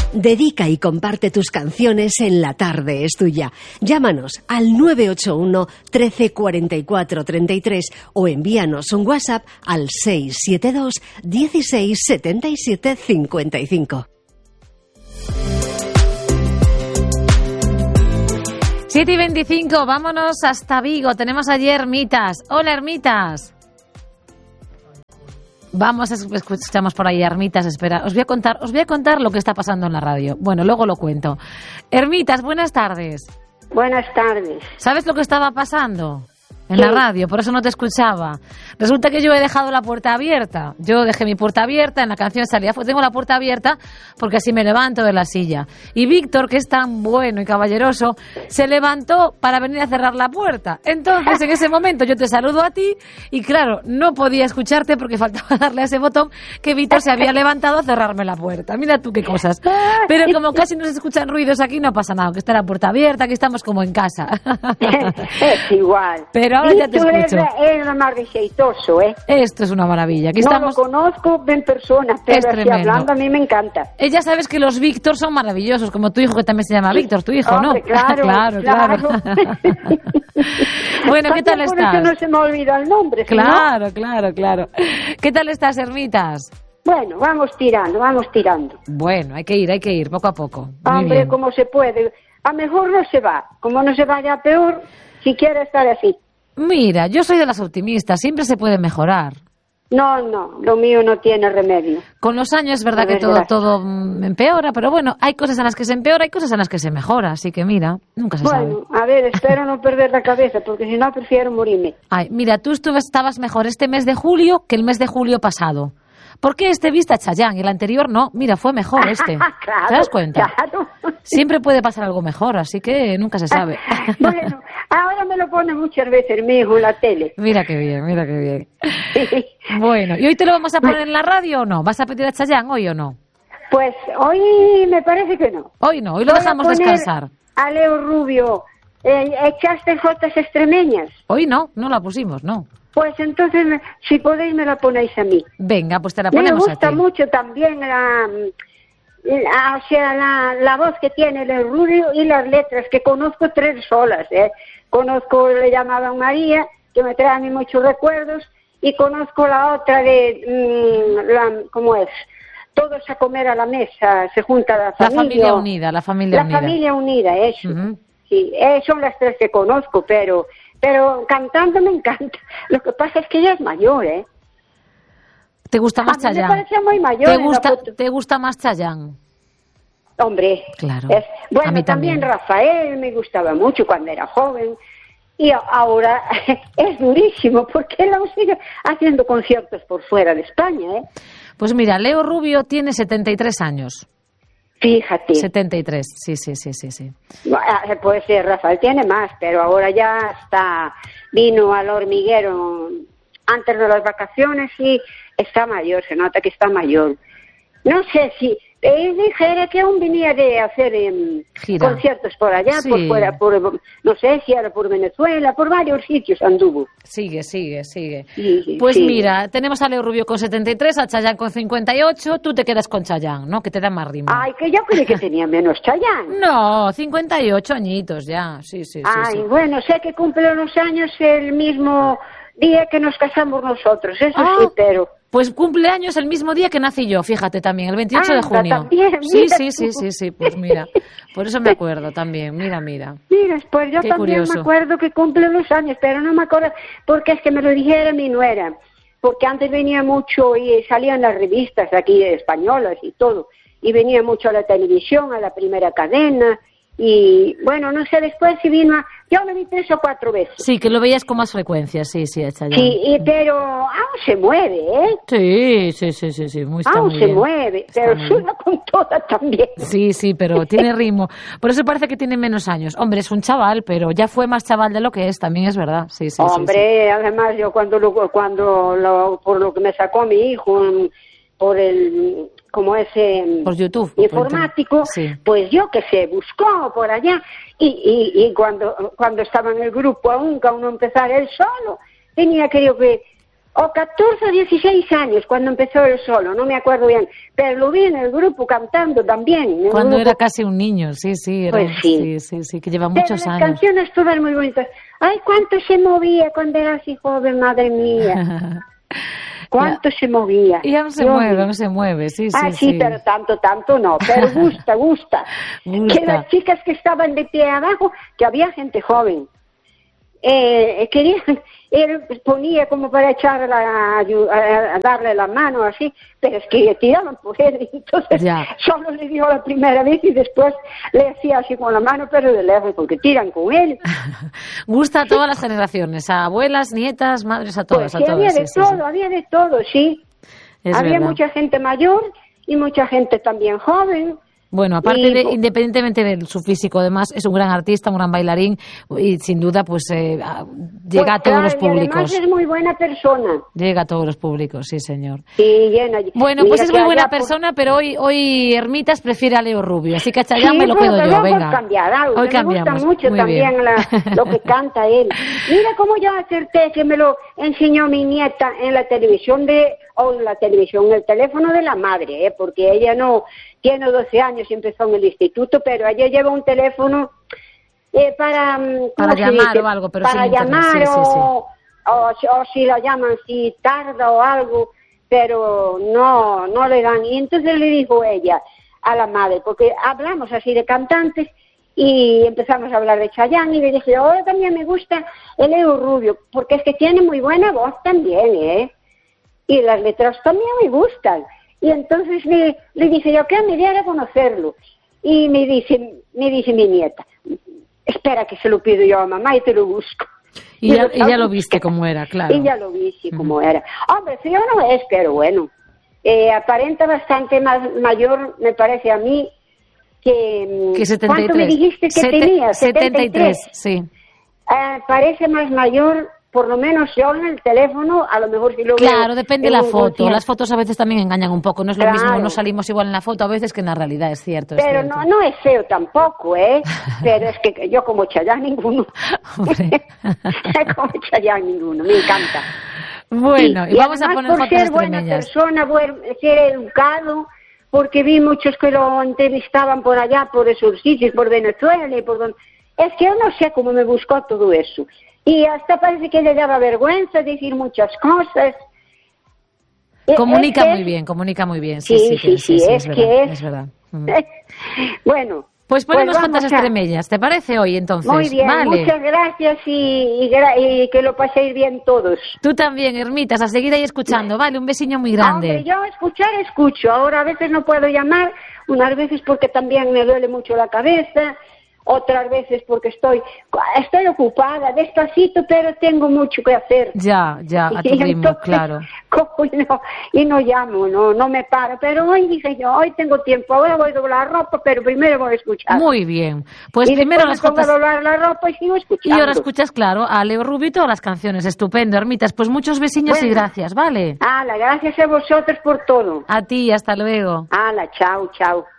Dedica y comparte tus canciones en La Tarde es Tuya. Llámanos al 981 13 44 33 o envíanos un WhatsApp al 672 16 77 55. 7:25, vámonos hasta Vigo. Tenemos allí Ermitas. Hola, Ermitas. Vamos, escuchamos por ahí Ermitas, espera. Os voy a contar lo que está pasando en la radio. Bueno, luego lo cuento. Ermitas, buenas tardes. Buenas tardes. ¿Sabes lo que estaba pasando en la radio? Por eso no te escuchaba. Resulta que yo he dejado la puerta abierta. Yo dejé mi puerta abierta, en la canción salía, tengo la puerta abierta porque así me levanto de la silla. Y Víctor, que es tan bueno y caballeroso, se levantó para venir a cerrar la puerta. Entonces, en ese momento yo te saludo a ti y claro, no podía escucharte porque faltaba darle a ese botón que Víctor se había levantado a cerrarme la puerta. Mira tú qué cosas. Pero como casi no se escuchan ruidos aquí, no pasa nada, que está la puerta abierta, aquí estamos como en casa. Es igual. Pero ahora ya te escucho. Es lo más receitoso, ¿eh? Esto es una maravilla. Aquí estamos. No lo conozco en persona, pero así hablando a mí me encanta. Ella sabes que los Víctor son maravillosos, como tu hijo que también se llama Víctor, tu hijo, hombre, ¿no? Claro. Bueno, ¿qué tal estás? Por eso no se me olvida el nombre. Claro. ¿Qué tal estás, Ermitas? Bueno, vamos tirando. Bueno, hay que ir, poco a poco. Hombre, como se puede. A mejor no se va. Como no se vaya a peor, si quiere estar así. Mira, yo soy de las optimistas, siempre se puede mejorar. No, lo mío no tiene remedio. Con los años es verdad que todo empeora, pero bueno, hay cosas en las que se empeora, hay cosas en las que se mejora, así que mira, nunca se sabe. Bueno, a ver, espero no perder la cabeza, porque si no prefiero morirme. Ay, mira, tú estabas mejor este mes de julio que el mes de julio pasado. ¿Por qué este viste a Chayanne y el anterior no? Mira, fue mejor este. Claro, ¿te das cuenta? Claro. Siempre puede pasar algo mejor, así que nunca se sabe. Bueno, ahora me lo pone muchas veces mi hijo en la tele. Mira qué bien. Bueno, ¿y hoy te lo vamos a poner en la radio o no? ¿Vas a pedir a Chayanne hoy o no? Pues hoy me parece que no. Hoy no, hoy lo dejamos descansar. A Leo Rubio, ¿echaste fotos extremeñas? Hoy no la pusimos, no. Pues entonces, si podéis, me la ponéis a mí. Venga, pues te la ponemos a ti. Me gusta mucho también la voz que tiene el Rubio y las letras, que conozco 3 solas. Conozco, le llamaban María, que me trae a mí muchos recuerdos, y conozco la otra de, ¿cómo es? Todos a comer a la mesa, se junta la familia. La familia unida, eso. Uh-huh. Sí, son las 3 que conozco, pero cantando me encanta. Lo que pasa es que ella es mayor, ¿eh? ¿Te gusta más Chayanne? Me parece muy mayor. ¿Te gusta más Chayanne? Hombre. Claro. Bueno, a mí también Rafael me gustaba mucho cuando era joven. Y ahora es durísimo porque él aún sigue haciendo conciertos por fuera de España, ¿eh? Pues mira, Leo Rubio tiene 73 años. Fíjate. 73, sí. Pues Rafael tiene más, pero ahora ya vino al Hormiguero antes de las vacaciones y está mayor, se nota que está mayor. No sé si dijera que aún venía de hacer conciertos por allá, sí. Por fuera, no sé si era por Venezuela, por varios sitios anduvo. Sigue. Pues sí. Mira, tenemos a Leo Rubio con 73, a Chayanne con 58, tú te quedas con Chayanne, ¿no? Que te da más ritmo. Ay, que yo creí que tenía menos Chayanne. No, 58 añitos ya, sí. Ay, bueno, sé que cumple los años el mismo día que nos casamos nosotros, eso sí, pero... Pues cumpleaños el mismo día que nací yo, fíjate también, el 28 de junio. También, sí, pues mira, por eso me acuerdo también, mira. Mira, pues yo qué también curioso. Me acuerdo que cumple los años, pero no me acuerdo, porque es que me lo dijera mi nuera, porque antes venía mucho y salían las revistas aquí españolas y todo, y venía mucho a la televisión, a la primera cadena, y bueno, no sé después si vino yo lo vi 3 o 4 veces. Sí, que lo veías con más frecuencia, sí, Chayanne. Sí, pero aún se mueve, ¿eh? Sí, muy aún se bien. Mueve, pero suena con toda también. Sí, pero tiene ritmo. Por eso parece que tiene menos años. Hombre, es un chaval, pero ya fue más chaval de lo que es, también es verdad. Sí. Hombre, además yo cuando por lo que me sacó mi hijo por el por YouTube informático, sí. Pues yo que sé, buscó por allá y cuando estaba en el grupo aún no empezara él solo, tenía creo que o 14 o 16 años cuando empezó él solo, no me acuerdo bien, pero lo vi en el grupo cantando también. Cuando grupo. era casi un niño, sí, Pues sí, que lleva muchos pero años. Las canciones todas muy bonitas. Ay, cuánto se movía cuando era así joven, madre mía. Cuánto se movía. Y aún se mueve, sí. Sí, pero tanto no, pero gusta. Que las chicas que estaban de pie abajo, que había gente joven, querían, él ponía como para echarla a darle la mano así, pero es que tiraban por él, entonces solo le dio la primera vez y después le hacía así con la mano, pero de lejos, porque tiran con él. Gusta a todas las generaciones, a abuelas, nietas, madres, a todas. Pues sí, había de todo, sí. Había mucha gente mayor y mucha gente también joven. Bueno, aparte independientemente de su físico, además es un gran artista, un gran bailarín y sin duda pues llega a todos los públicos. Y además es muy buena persona. Llega a todos los públicos, sí señor. Sí, llena. Bueno, pues es muy buena persona, pero hoy Hermitas prefiere a Leo Rubio, así que a Chayanne me lo quedo yo, venga. Cambiar algo, hoy cambiamos. Me gusta mucho muy también lo que canta él. Mira cómo yo acerté, que me lo enseñó mi nieta en la televisión el teléfono de la madre, porque ella no tiene 12 años y empezó en el instituto, pero ella lleva un teléfono para llamar o algo, pero para sin llamar internet, o si la llaman si tarda o algo, pero no le dan. Y entonces le dijo ella a la madre, porque hablamos así de cantantes y empezamos a hablar de Chayanne y le dije, ahora también me gusta el Leo Rubio, porque es que tiene muy buena voz también, y las letras también me gustan. Y entonces le dije yo que me diera a conocerlo. Y me dice mi nieta, espera que se lo pido yo a mamá y te lo busco. Y ya lo viste como era, claro. Y ya lo vi, sí, como era. Hombre, feo no es, pero bueno. Aparenta bastante más mayor, me parece a mí, que 73. ¿Cuánto me dijiste que tenía? 73, sí. Parece más mayor. Por lo menos yo en el teléfono, a lo mejor si lo veo... Claro, depende de la foto. Las fotos a veces también engañan un poco. No es lo mismo, no salimos igual en la foto a veces que en la realidad, es cierto. Pero no es feo tampoco, Pero es que yo como Chayanne ninguno. Como Chayanne ninguno, me encanta. Bueno, y vamos a poner fotos extremeñas. Por ser buena persona, ser educado, porque vi muchos que lo entrevistaban por allá, por esos sitios, por Venezuela y por donde... Es que yo no sé cómo me buscó todo eso. Y hasta parece que le daba vergüenza decir muchas cosas. Comunica muy bien. Sí, es verdad. Bueno. Pues ponemos fotos extremeñas, ¿te parece hoy entonces? Muy bien, vale. Muchas gracias y que lo paséis bien todos. Tú también, Hermitas, a seguir ahí escuchando, vale, un besiño muy grande. Hombre, yo escucho, ahora a veces no puedo llamar, unas veces porque también me duele mucho la cabeza, otras veces porque estoy ocupada, despacito, pero tengo mucho que hacer. Ya, a tu ritmo, entonces, claro. Cojo y no llamo, no me paro. Pero hoy dije yo, hoy tengo tiempo, ahora voy a doblar ropa, pero primero voy a escuchar. Muy bien. Pues y primero las fotos... a doblar la ropa y sigo escuchando. Y ahora escuchas, claro, a Leo Rubio y todas las canciones. Estupendo, Hermitas. Pues muchos besiños y gracias, ¿vale? Gracias a vosotros por todo. A ti, hasta luego. Chao.